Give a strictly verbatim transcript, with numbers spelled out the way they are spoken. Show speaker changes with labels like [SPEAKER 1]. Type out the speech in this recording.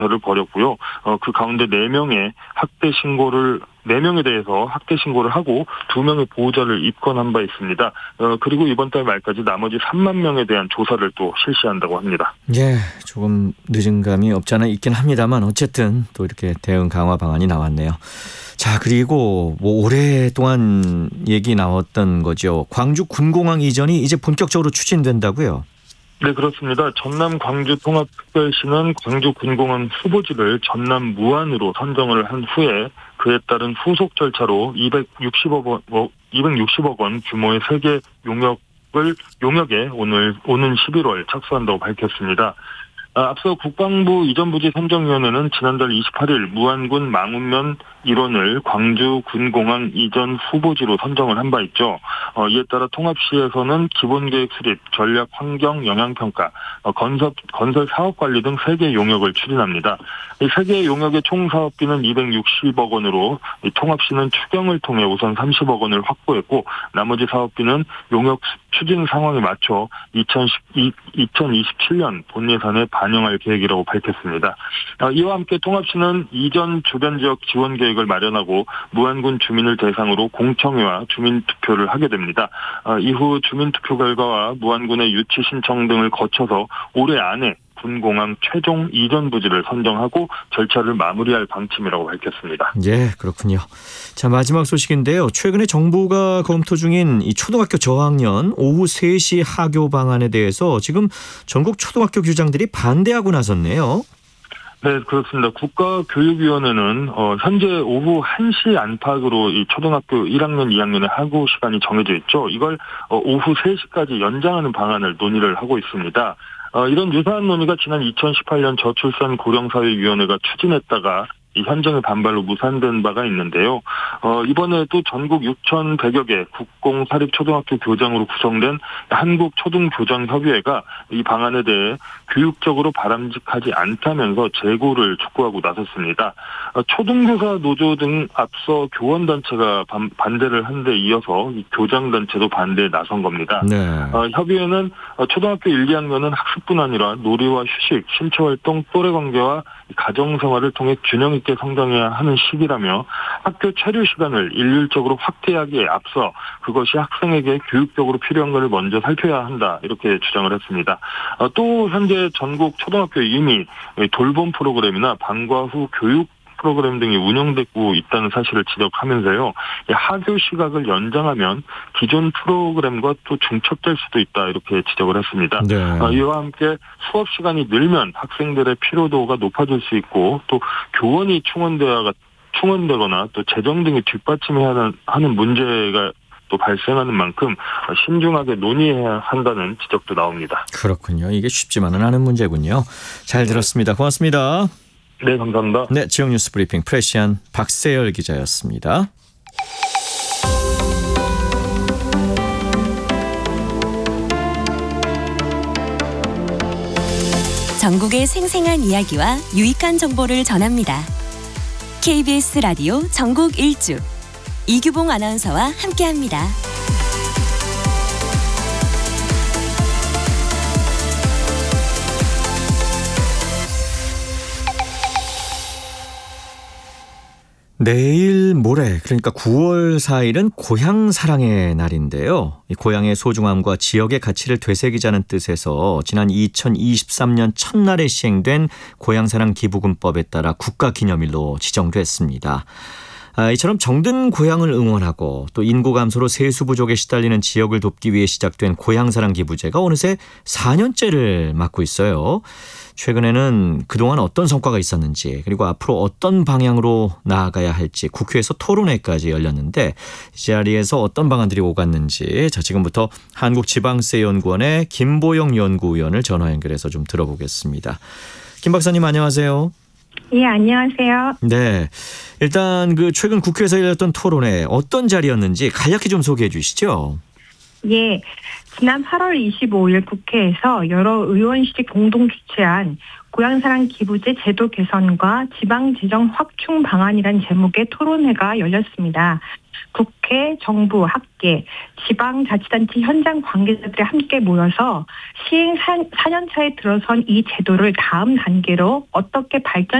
[SPEAKER 1] 를 벌였고요. 어, 그 가운데 네 명의 학대 신고를 네 명에 대해서 학대 신고를 하고 두 명의 보호자를 입건한 바 있습니다. 어, 그리고 이번 달 말까지 나머지 삼만 명에 대한 조사를 또 실시한다고 합니다.
[SPEAKER 2] 예, 조금 늦은 감이 없지 않아 있긴 합니다만 어쨌든 또 이렇게 대응 강화 방안이 나왔네요. 자, 그리고 뭐 오랫동안 얘기 나왔던 거죠. 광주 군공항 이전이 이제 본격적으로 추진된다고요?
[SPEAKER 1] 네, 그렇습니다. 전남 광주 통합특별시는 광주 군공항 후보지를 전남 무안으로 선정을 한 후에 그에 따른 후속 절차로 이백육십억 원, 이백육십억 원 규모의 세계 용역을 용역에 오늘 오는 십일월 착수한다고 밝혔습니다. 앞서 국방부 이전부지 선정위원회는 지난달 이십팔일 무안군 망운면 일원을 광주 군공항 이전 후보지로 선정을 한 바 있죠. 어, 이에 따라 통합시에서는 기본계획 수립, 전략 환경 영향평가, 어, 건설, 건설 사업관리 등 세 개 용역을 추진합니다. 이 세 개 용역의 총 사업비는 이백육십억 원으로 이 통합시는 추경을 통해 우선 삼십억 원을 확보했고 나머지 사업비는 용역 추진 상황에 맞춰 이천이십칠년 본 예산에 반영할 계획이라고 밝혔습니다. 어, 이와 함께 통합시는 이전 주변 지역 지원 계획을 마련하고 무안군 주민을 대상으로 공청회와 주민투표를 하게 됩니다. 어, 이후 주민투표 결과와 무안군의 유치 신청 등을 거쳐서 올해 안에 군공항 최종 이전 부지를 선정하고 절차를 마무리할 방침이라고 밝혔습니다.
[SPEAKER 2] 예, 그렇군요. 자, 마지막 소식인데요. 최근에 정부가 검토 중인 이 초등학교 저학년 오후 세 시 하교 방안에 대해서 지금 전국 초등학교 교장들이 반대하고 나섰네요.
[SPEAKER 1] 네, 그렇습니다. 국가교육위원회는 어, 현재 오후 한 시 안팎으로 이 초등학교 일 학년, 이 학년의 학교 시간이 정해져 있죠. 이걸 어, 오후 세 시까지 연장하는 방안을 논의를 하고 있습니다. 어, 이런 유사한 논의가 지난 이천십팔년 저출산 고령사회위원회가 추진했다가 이 현정의 반발로 무산된 바가 있는데요. 어, 이번에도 전국 육천백여 개 국공 사립 초등학교 교장으로 구성된 한국초등교장협의회가 이 방안에 대해 교육적으로 바람직하지 않다면서 재고를 촉구하고 나섰습니다. 어, 초등교사 노조 등 앞서 교원단체가 반, 반대를 한 데 이어서 이 교장단체도 반대에 나선 겁니다.
[SPEAKER 2] 네.
[SPEAKER 1] 어, 협의회는 초등학교 일, 이 학년은 학습뿐 아니라 놀이와 휴식, 신체활동, 또래관계와 가정생활을 통해 균형 있게 성장해야 하는 시기라며 학교 체류 시간을 일률적으로 확대하기에 앞서 그것이 학생에게 교육적으로 필요한 것을 먼저 살펴야 한다 이렇게 주장을 했습니다. 또 현재 전국 초등학교에 이미 돌봄 프로그램이나 방과 후 교육 프로그램 등이 운영되고 있다는 사실을 지적하면서요. 하교 시각을 연장하면 기존 프로그램과 또 중첩될 수도 있다 이렇게 지적을 했습니다. 네. 이와 함께 수업 시간이 늘면 학생들의 피로도가 높아질 수 있고 또 교원이 충원되어가 충원되거나 또 재정 등이 뒷받침해야 하는 문제가 또 발생하는 만큼 신중하게 논의해야 한다는 지적도 나옵니다.
[SPEAKER 2] 그렇군요. 이게 쉽지만은 않은 문제군요. 잘 들었습니다. 고맙습니다.
[SPEAKER 1] 네, 감사합니다.
[SPEAKER 2] 네, 지역 뉴스 브리핑 프레시안 박세열 기자였습니다.
[SPEAKER 3] 전국의 생생한 이야기와 유익한 정보를 전합니다. 케이비에스 라디오 전국 일주 이규봉 아나운서와 함께합니다.
[SPEAKER 2] 내일 모레 그러니까 구월 사일은 고향 사랑의 날인데요. 이 고향의 소중함과 지역의 가치를 되새기자는 뜻에서 지난 이천이십삼년 첫날에 시행된 고향사랑 기부금법에 따라 국가기념일로 지정됐습니다. 아, 이처럼 정든 고향을 응원하고 또 인구 감소로 세수 부족에 시달리는 지역을 돕기 위해 시작된 고향사랑 기부제가 어느새 사 년째를 맞고 있어요. 최근에는 그동안 어떤 성과가 있었는지 그리고 앞으로 어떤 방향으로 나아가야 할지 국회에서 토론회까지 열렸는데 이 자리에서 어떤 방안들이 오갔는지 자 지금부터 한국지방세연구원의 김보영 연구위원을 전화 연결해서 좀 들어보겠습니다. 김 박사님 안녕하세요.
[SPEAKER 4] 예, 안녕하세요.
[SPEAKER 2] 네, 일단 그 최근 국회에서 열렸던 토론회 어떤 자리였는지 간략히 좀 소개해 주시죠.
[SPEAKER 4] 예, 지난 팔월 이십오일 국회에서 여러 의원실이 공동 주최한 고향사랑 기부제 제도 개선과 지방재정 확충 방안이란 제목의 토론회가 열렸습니다. 국회, 정부, 학계, 지방자치단체 현장 관계자들이 함께 모여서 시행 사 년 차에 들어선 이 제도를 다음 단계로 어떻게 발전